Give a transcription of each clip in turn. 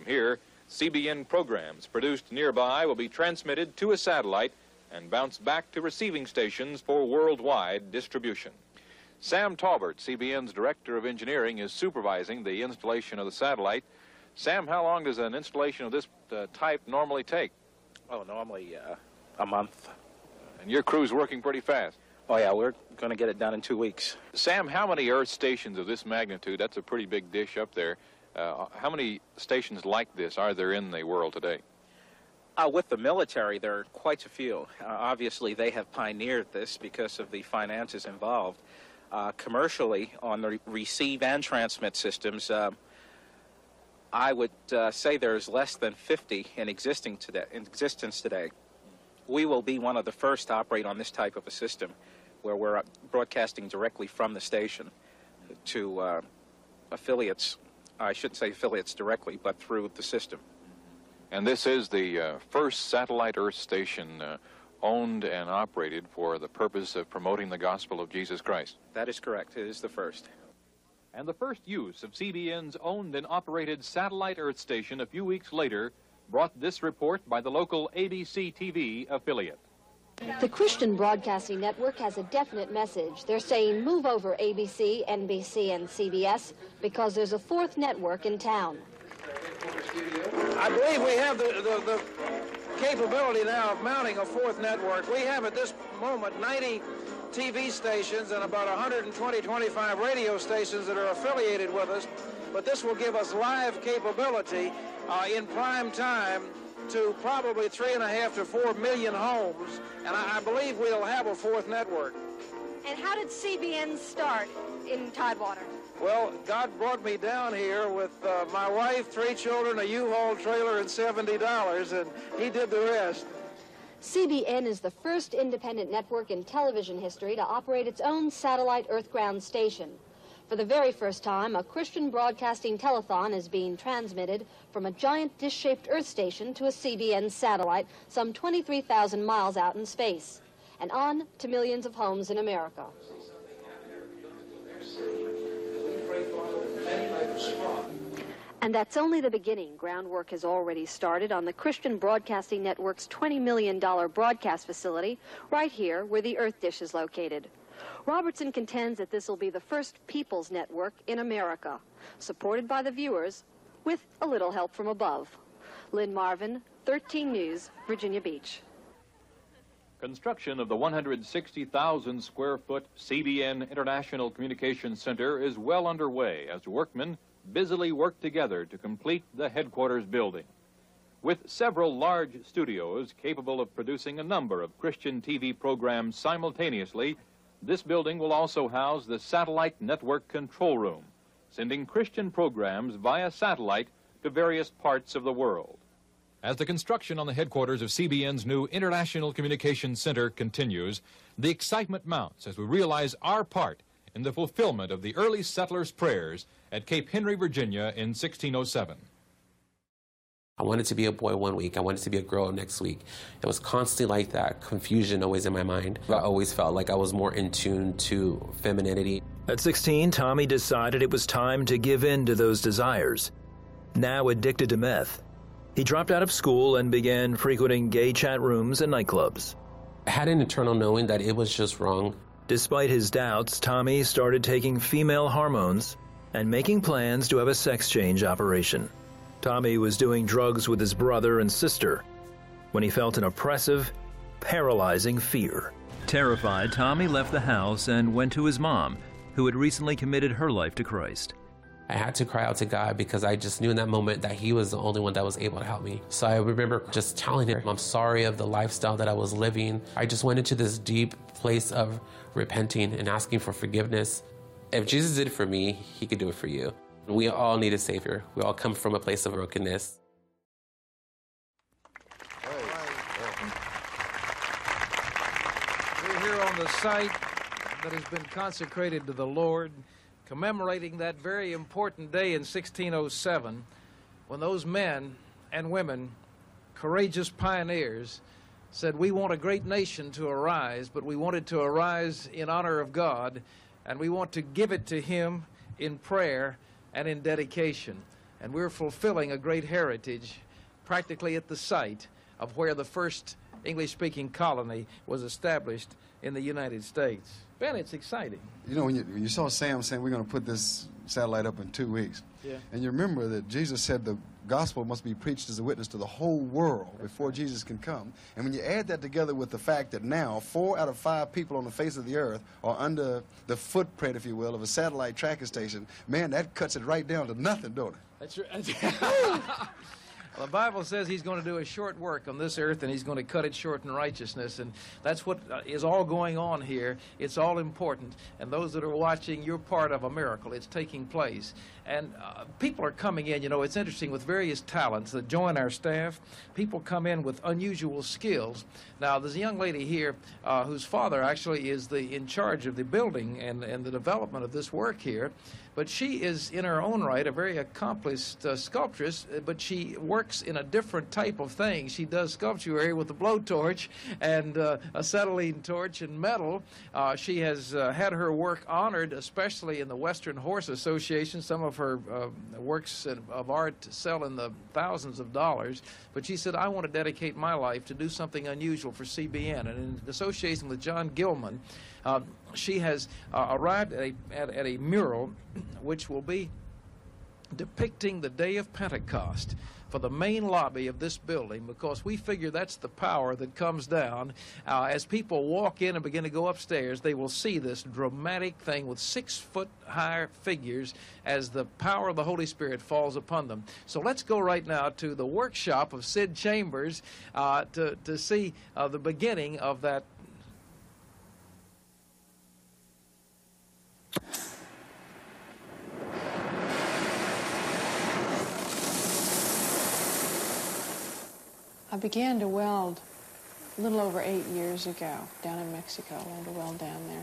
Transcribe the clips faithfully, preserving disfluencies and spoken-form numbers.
here, C B N programs produced nearby will be transmitted to a satellite and bounced back to receiving stations for worldwide distribution. Sam Talbert, C B N's Director of Engineering, is supervising the installation of the satellite. Sam, how long does an installation of this uh, type normally take? Oh, normally uh, a month. And your crew's working pretty fast. Oh, yeah, we're going to get it done in two weeks. Sam, how many Earth stations of this magnitude, that's a pretty big dish up there, uh, how many stations like this are there in the world today? Uh, with the military, there are quite a few. Uh, obviously, they have pioneered this because of the finances involved. Uh, commercially, on the receive and transmit systems, uh, I would uh, say there's less than fifty in, existing today, in existence today. We will be one of the first to operate on this type of a system, where we're broadcasting directly from the station to uh, affiliates. I shouldn't say affiliates directly, but through the system. And this is the uh, first satellite Earth station uh, owned and operated for the purpose of promoting the gospel of Jesus Christ. That is correct. It is the first. And the first use of C B N's owned and operated satellite Earth station a few weeks later brought this report by the local A B C T V affiliate. The Christian Broadcasting Network has a definite message. They're saying move over A B C, N B C, and C B S because there's a fourth network in town. I believe we have the, the, the capability now of mounting a fourth network. We have at this moment ninety T V stations and about one hundred twenty, twenty-five radio stations that are affiliated with us, but this will give us live capability uh, in prime time to probably three and a half to four million homes, and I, I believe we'll have a fourth network. And how did C B N start in Tidewater? Well, God brought me down here with uh, my wife, three children, a U-Haul trailer, and seventy dollars, and he did the rest. C B N is the first independent network in television history to operate its own satellite earth-ground station. For the very first time, a Christian broadcasting telethon is being transmitted from a giant dish-shaped Earth station to a C B N satellite some twenty-three thousand miles out in space, and on to millions of homes in America. And that's only the beginning. Groundwork has already started on the Christian Broadcasting Network's twenty million dollar broadcast facility right here where the Earth Dish is located. Robertson contends that this will be the first people's network in America, supported by the viewers with a little help from above. Lynn Marvin, thirteen News, Virginia Beach. Construction of the one hundred sixty thousand square foot C B N International Communications Center is well underway as workmen busily work together to complete the headquarters building. With several large studios capable of producing a number of Christian T V programs simultaneously, this building will also house the Satellite Network Control Room, sending Christian programs via satellite to various parts of the world. As the construction on the headquarters of C B N's new International Communications Center continues, the excitement mounts as we realize our part in the fulfillment of the early settlers' prayers at Cape Henry, Virginia in sixteen oh seven. I wanted to be a boy one week. I wanted to be a girl next week. It was constantly like that, confusion always in my mind. I always felt like I was more in tune to femininity. At sixteen, Tommy decided it was time to give in to those desires. Now addicted to meth, he dropped out of school and began frequenting gay chat rooms and nightclubs. I had an internal knowing that it was just wrong. Despite his doubts, Tommy started taking female hormones and making plans to have a sex change operation. Tommy was doing drugs with his brother and sister when he felt an oppressive, paralyzing fear. Terrified, Tommy left the house and went to his mom, who had recently committed her life to Christ. I had to cry out to God because I just knew in that moment that he was the only one that was able to help me. So I remember just telling him I'm sorry of the lifestyle that I was living. I just went into this deep place of repenting and asking for forgiveness. If Jesus did it for me, he could do it for you. We all need a Savior. We all come from a place of brokenness. We're here on the site that has been consecrated to the Lord, commemorating that very important day in sixteen oh seven when those men and women, courageous pioneers, said we want a great nation to arise, but we want it to arise in honor of God, and we want to give it to him in prayer and in dedication. And we're fulfilling a great heritage practically at the site of where the first English-speaking colony was established in the United States. Ben, it's exciting. You know, when you, when you saw Sam saying we're going to put this satellite up in two weeks, yeah. and you remember that Jesus said the gospel must be preached as a witness to the whole world before Jesus can come. And when you add that together with the fact that now four out of five people on the face of the earth are under the footprint, if you will, of a satellite tracking station, man, that cuts it right down to nothing, don't it? That's right. Well, the Bible says he's going to do a short work on this earth, and he's going to cut it short in righteousness, and that's what is all going on here. It's all important, and those that are watching, you're part of a miracle. It's taking place, and uh, people are coming in. You know, it's interesting with various talents that join our staff. People come in with unusual skills. Now, there's a young lady here uh, whose father actually is the in charge of the building and, and the development of this work here. But she is, in her own right, a very accomplished uh, sculptress, but she works in a different type of thing. She does sculpture here with a blowtorch and uh, a acetylene torch and metal. Uh, she has uh, had her work honored, especially in the Western Horse Association. Some of her uh, works of art sell in the thousands of dollars. But she said, I want to dedicate my life to do something unusual for C B N. And in association with John Gilman, uh, she has uh, arrived at a, at, at a mural which will be depicting the day of Pentecost for the main lobby of this building, because we figure that's the power that comes down. Uh, as people walk in and begin to go upstairs, they will see this dramatic thing with six-foot-high figures as the power of the Holy Spirit falls upon them. So let's go right now to the workshop of Sid Chambers uh, to, to see uh, the beginning of that. I began to weld a little over eight years ago down in Mexico. I learned to weld down there.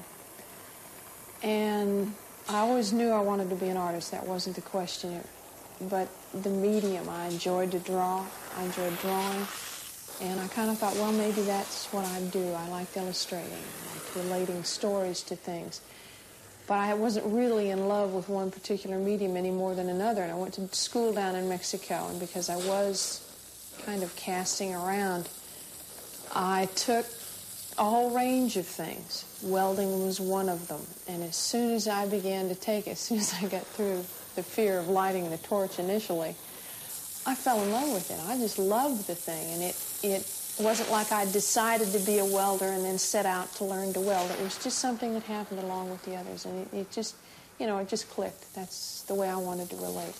And I always knew I wanted to be an artist. That wasn't the question. But the medium, I enjoyed to draw. I enjoyed drawing. And I kind of thought, well, maybe that's what I do. I liked illustrating. I liked relating stories to things. But I wasn't really in love with one particular medium any more than another. And I went to school down in Mexico, and because I was kind of casting around, I took a whole range of things. Welding was one of them. And as soon as I began to take it, as soon as I got through the fear of lighting the torch initially, I fell in love with it. I just loved the thing. And it, it wasn't like I decided to be a welder and then set out to learn to weld. It was just something that happened along with the others. And it, it just, you know, it just clicked. That's the way I wanted to relate.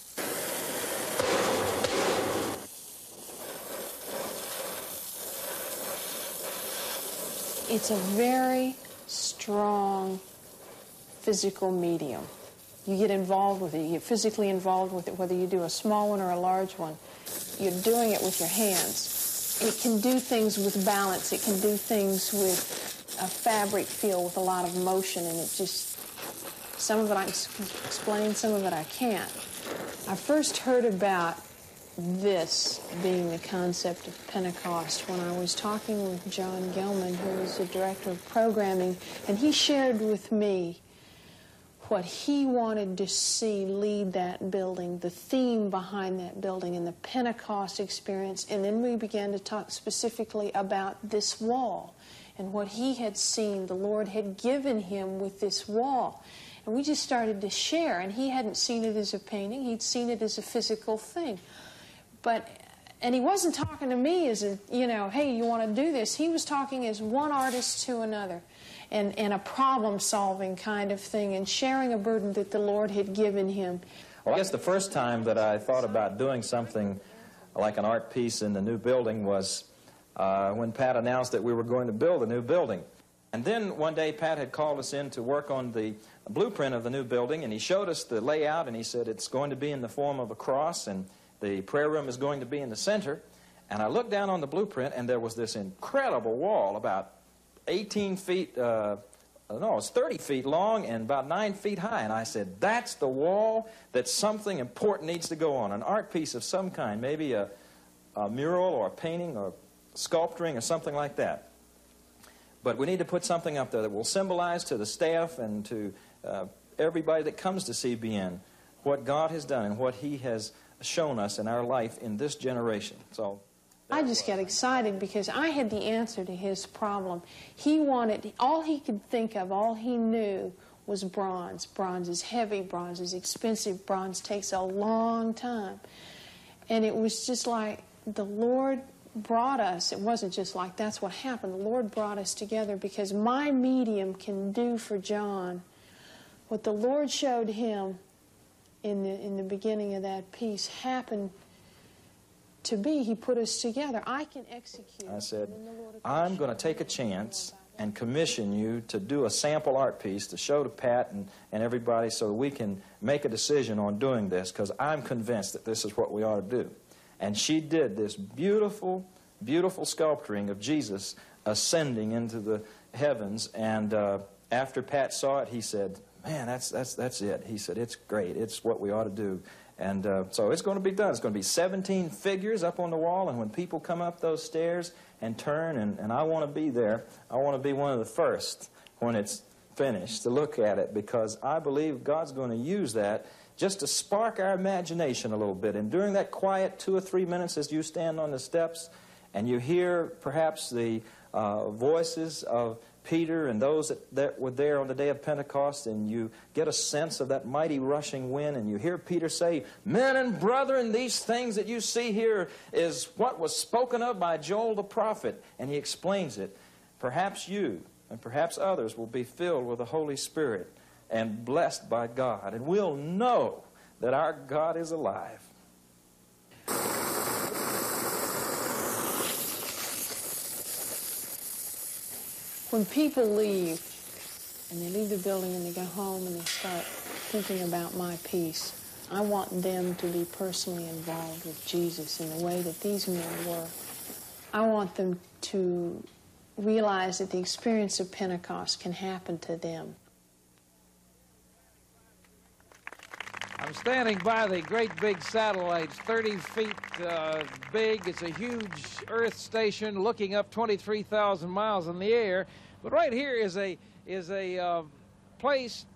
It's a very strong physical medium. You get involved with it. You get physically involved with it, whether you do a small one or a large one. You're doing it with your hands. It can do things with balance. It can do things with a fabric feel, with a lot of motion, and it just, some of it I can explain, some of it I can't. I first heard about this being the concept of Pentecost when I was talking with John Gilman, who was the director of programming, and he shared with me what he wanted to see lead that building, the theme behind that building, and the Pentecost experience. And then we began to talk specifically about this wall and what he had seen the Lord had given him with this wall. And we just started to share, and he hadn't seen it as a painting. He'd seen it as a physical thing. But, and he wasn't talking to me as a, you know, hey, you want to do this. He was talking as one artist to another, and, and a problem-solving kind of thing, and sharing a burden that the Lord had given him. Well, I guess the first time that I thought about doing something like an art piece in the new building was uh, when Pat announced that we were going to build a new building. And then one day Pat had called us in to work on the blueprint of the new building, and he showed us the layout, and he said it's going to be in the form of a cross, and the prayer room is going to be in the center. And I looked down on the blueprint, and there was this incredible wall, about eighteen feet, uh, no, it's thirty feet long and about nine feet high. And I said, that's the wall that something important needs to go on, an art piece of some kind, maybe a, a mural or a painting or sculpturing or something like that. But we need to put something up there that will symbolize to the staff and to uh, everybody that comes to C B N what God has done and what He has shown us in our life in this generation. So I just got excited because I had the answer to his problem. He wanted, all he could think of, all he knew was bronze. Bronze is heavy, bronze is expensive, bronze takes a long time. And it was just like the Lord brought us, it wasn't just like that's what happened, the Lord brought us together because my medium can do for John what the Lord showed him in the, in the beginning of that piece happened to be. He put us together. I can execute. I said, I'm going to take a chance and commission you to do a sample art piece to show to Pat and, and everybody so we can make a decision on doing this because I'm convinced that this is what we ought to do. And she did this beautiful, beautiful sculpturing of Jesus ascending into the heavens. And uh, after Pat saw it, he said, man, that's, that's, that's it. He said, it's great. It's what we ought to do. And uh, so it's going to be done. It's going to be seventeen figures up on the wall, and when people come up those stairs and turn, and, and I want to be there, I want to be one of the first when it's finished to look at it, because I believe God's going to use that just to spark our imagination a little bit. And during that quiet two or three minutes as you stand on the steps and you hear perhaps the uh, voices of Peter and those that, that were there on the day of Pentecost, and you get a sense of that mighty rushing wind, and you hear Peter say, men and brethren, these things that you see here is what was spoken of by Joel the prophet, and he explains it. Perhaps you and perhaps others will be filled with the Holy Spirit and blessed by God, and we'll know that our God is alive. When people leave, and they leave the building and they go home and they start thinking about my piece, I want them to be personally involved with Jesus in the way that these men were. I want them to realize that the experience of Pentecost can happen to them. I'm standing by the great big satellites, thirty feet uh, big. It's a huge Earth station looking up twenty-three thousand miles in the air. But right here is a is a uh, place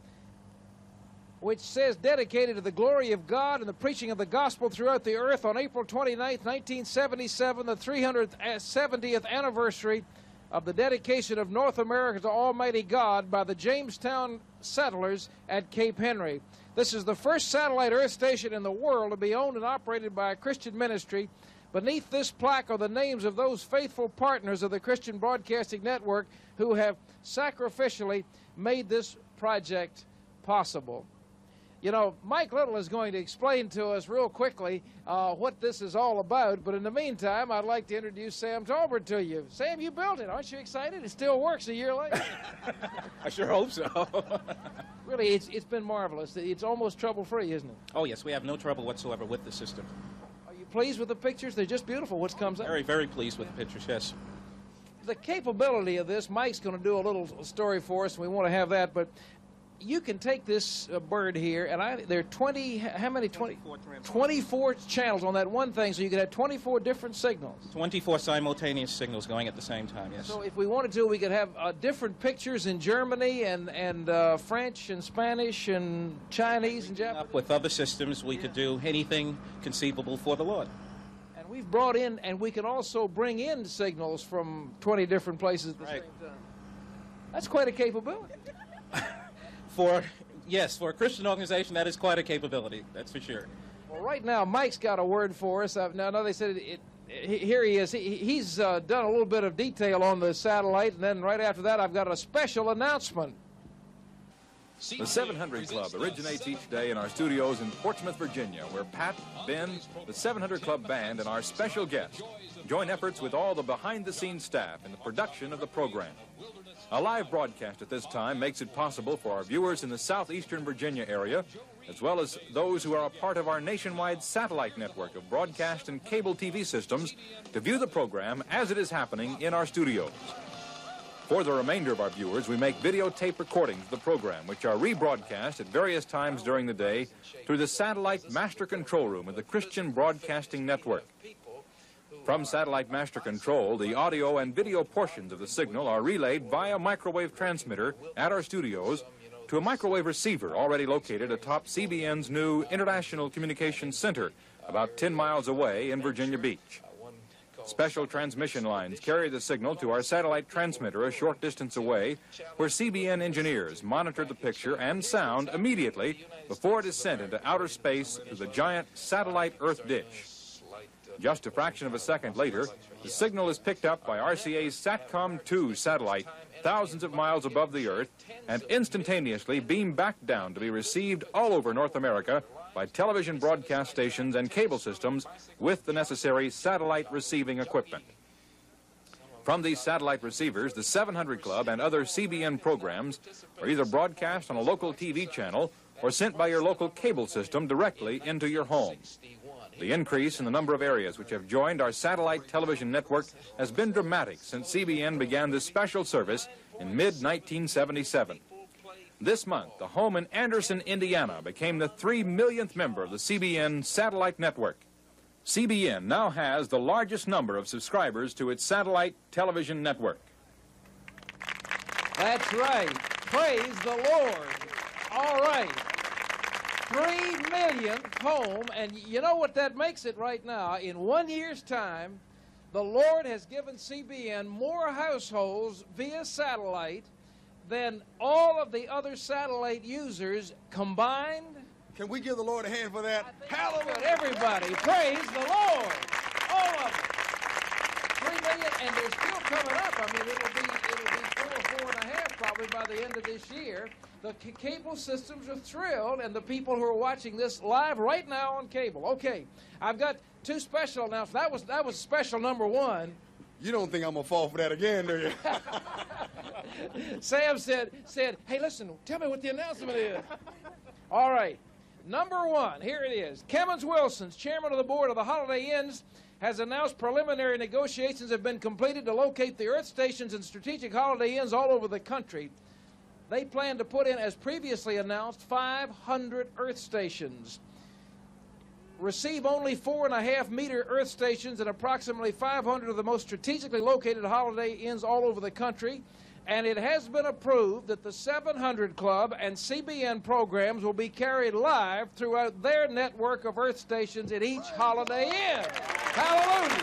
which says dedicated to the glory of God and the preaching of the gospel throughout the earth on April twenty-ninth, nineteen seventy-seven, the three hundred seventieth anniversary of the dedication of North America to Almighty God by the Jamestown settlers at Cape Henry. This is the first satellite earth station in the world to be owned and operated by a Christian ministry. Beneath this plaque are the names of those faithful partners of the Christian Broadcasting Network who have sacrificially made this project possible. You know, Mike Little is going to explain to us real quickly uh, what this is all about, but in the meantime, I'd like to introduce Sam Tolbert to you. Sam, you built it. Aren't you excited? It still works a year later. I sure hope so. Really, it's, it's been marvelous. It's almost trouble-free, isn't it? Oh, yes, we have no trouble whatsoever with the system. Are you pleased with the pictures? They're just beautiful. What comes up? Very, very pleased with the pictures, yes. The capability of this, Mike's going to do a little story for us, and we want to have that, but you can take this uh, bird here, and I, there are twenty, how many? twenty, twenty-four channels on that one thing, so you can have twenty-four different signals. twenty-four simultaneous signals going at the same time, yes. So if we wanted to, we could have uh, different pictures in Germany and, and uh, French and Spanish and Chinese and Japanese. Up with other systems, we could do anything conceivable for the Lord. And we've brought in, and we can also bring in signals from twenty different places at the right. same time. That's quite a capability. For, yes, for a Christian organization, that is quite a capability, that's for sure. Well, right now, Mike's got a word for us. Uh, now, now they said, it, it, here he is. He, he's uh, done a little bit of detail on the satellite, and then right after that, I've got a special announcement. The seven hundred Club originates each day in our studios in Portsmouth, Virginia, where Pat, Ben, the seven hundred Club Band, and our special guest join efforts with all the behind-the-scenes staff in the production of the program. A live broadcast at this time makes it possible for our viewers in the southeastern Virginia area, as well as those who are a part of our nationwide satellite network of broadcast and cable T V systems, to view the program as it is happening in our studios. For the remainder of our viewers, we make videotape recordings of the program, which are rebroadcast at various times during the day through the satellite master control room of the Christian Broadcasting Network. From Satellite Master Control, the audio and video portions of the signal are relayed via microwave transmitter at our studios to a microwave receiver already located atop C B N's new International Communications Center, about ten miles away in Virginia Beach. Special transmission lines carry the signal to our satellite transmitter a short distance away, where C B N engineers monitor the picture and sound immediately before it is sent into outer space through the giant satellite Earth dish. Just a fraction of a second later, the signal is picked up by R C A's SATCOM two satellite thousands of miles above the Earth and instantaneously beamed back down to be received all over North America by television broadcast stations and cable systems with the necessary satellite receiving equipment. From these satellite receivers, the seven hundred Club and other C B N programs are either broadcast on a local T V channel or sent by your local cable system directly into your home. The increase in the number of areas which have joined our satellite television network has been dramatic since C B N began this special service in mid nineteen seventy-seven. This month, the home in Anderson, Indiana, became the three millionth member of the C B N satellite network. C B N now has the largest number of subscribers to its satellite television network. That's right. Praise the Lord. All right. Three millionth home, and you know what that makes it right now? In one year's time, the Lord has given C B N more households via satellite than all of the other satellite users combined. Can we give the Lord a hand for that? Hallelujah. Everybody, praise the Lord. All of them. Three million, and they're still coming up. I mean, it'll be, it'll be four, four and a half probably by the end of this year. The c cable systems are thrilled, and the people who are watching this live right now on cable. Okay, I've got two special announcements. That was, that was special number one. You don't think I'm going to fall for that again, do you? Sam said, said, hey, listen, tell me what the announcement is. All right. Number one, here it is. Kemmons Wilsons, chairman of the board of the Holiday Inns, has announced preliminary negotiations have been completed to locate the Earth stations and strategic Holiday Inns all over the country. They plan to put in, as previously announced, five hundred Earth stations. Receive only four and a half meter Earth stations and approximately five hundred of the most strategically located Holiday Inns all over the country. And it has been approved that the seven hundred Club and C B N programs will be carried live throughout their network of Earth stations at each Holiday Inn. Hallelujah.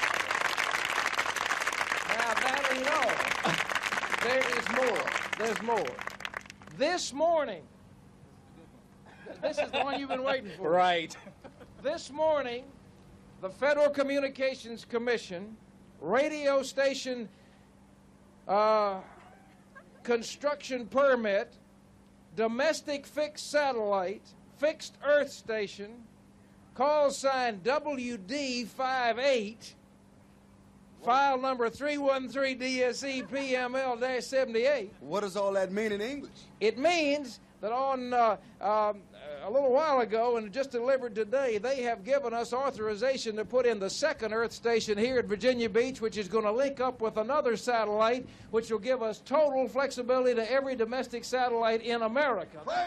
Now, that ain't all. There is more. There's more. This morning, this is the one you've been waiting for. Right. This morning, the Federal Communications Commission, radio station uh, construction permit, domestic fixed satellite, fixed Earth station, call sign W D fifty-eight, file number three one three D S E P M L seventy-eight. What does all that mean in English? It means that on uh, um, a little while ago, and just delivered today, they have given us authorization to put in the second Earth station here at Virginia Beach, which is going to link up with another satellite, which will give us total flexibility to every domestic satellite in America. All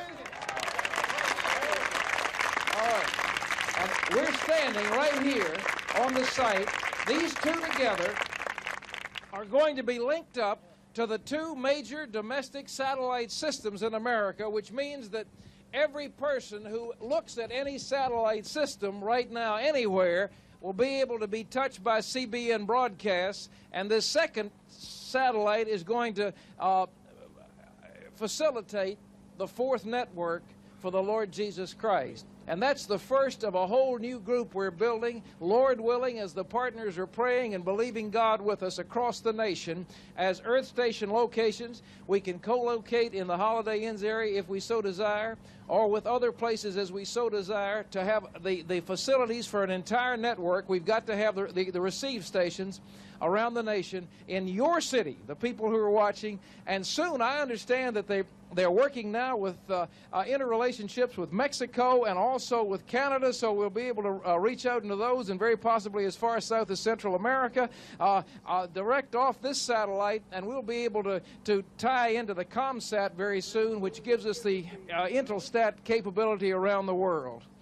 right. And we're standing right here on the site. These two together are going to be linked up to the two major domestic satellite systems in America, which means that every person who looks at any satellite system right now anywhere will be able to be touched by C B N broadcasts, and this second satellite is going to uh, facilitate the fourth network for the Lord Jesus Christ. And that's the first of a whole new group we're building, Lord willing, as the partners are praying and believing God with us across the nation. As Earth station locations, we can co-locate in the Holiday Inns area if we so desire, or with other places as we so desire, to have the, the facilities for an entire network. We've got to have the, the, the receive stations around the nation, in your city, the people who are watching. And soon, I understand that they, they're working now with uh, uh, interrelationships with Mexico and also with Canada, so we'll be able to uh, reach out into those and very possibly as far south as Central America, uh, uh, direct off this satellite, and we'll be able to, to tie into the ComSat very soon, which gives us the uh, Intelsat capability around the world.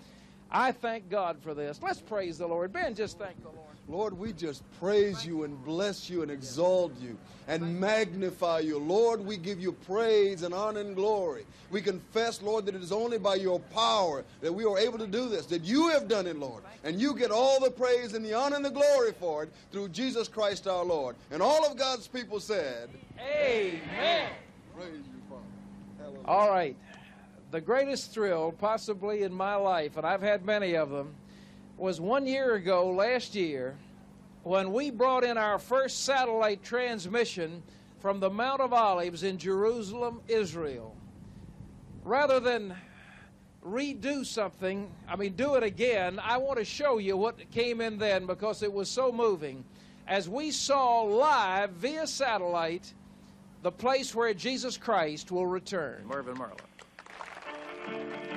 I thank God for this. Let's praise the Lord. Ben, just thank the Lord. Lord, we just praise you and bless you and exalt you and magnify you. Lord, we give you praise and honor and glory. We confess, Lord, that it is only by your power that we are able to do this, that you have done it, Lord. And you get all the praise and the honor and the glory for it through Jesus Christ our Lord. And all of God's people said, Amen. Praise you, Father. Hallelujah. All right. The greatest thrill possibly in my life, and I've had many of them, was one year ago, last year, when we brought in our first satellite transmission from the Mount of Olives in Jerusalem, Israel. Rather than redo something, I mean, do it again, I want to show you what came in then because it was so moving. As we saw live via satellite the place where Jesus Christ will return. Mervyn Marlowe.